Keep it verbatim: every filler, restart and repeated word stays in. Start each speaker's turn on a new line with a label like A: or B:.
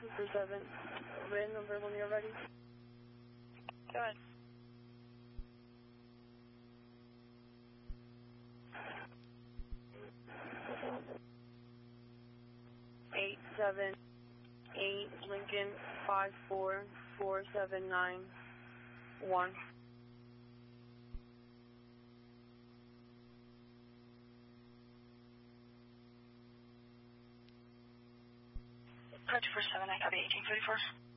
A: for seven. VIN number when you're ready.
B: Go ahead.
A: Eight seven eight Lincoln five four four seven nine one.
B: Correct for seven, I copy eighteen thirty-four.